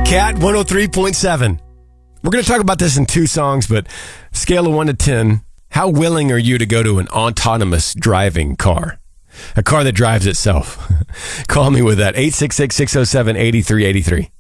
Cat 103.7. We're going to talk about this in two songs, but scale of 1 to 10, how willing are you to go to an autonomous driving car? A car that drives itself. Call me with that, 866-607-8383.